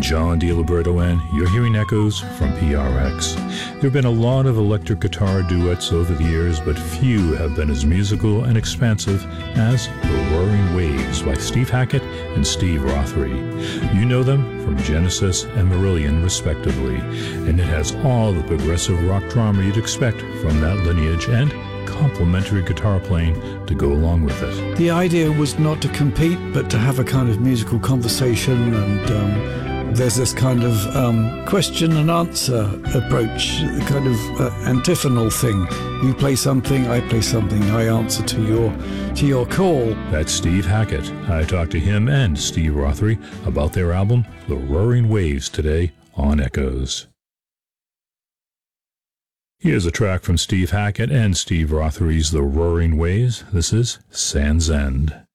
John DiLiberto, and you're hearing echoes from PRX. There have been a lot of electric guitar duets over the years, but few have been as musical and expansive as The Roaring Waves by Steve Hackett and Steve Rothery. You know them from Genesis and Marillion, respectively, and it has all the progressive rock drama you'd expect from that lineage and complementary guitar playing to go along with it. The idea was not to compete, but to have a kind of musical conversation, and there's this kind of question and answer approach, a kind of antiphonal thing. You play something, I play something, I answer to your call. That's Steve Hackett. I talked to him and Steve Rothery about their album, The Roaring Waves, today on Echoes. Here's a track from Steve Hackett and Steve Rothery's The Roaring Waves. This is Sands End.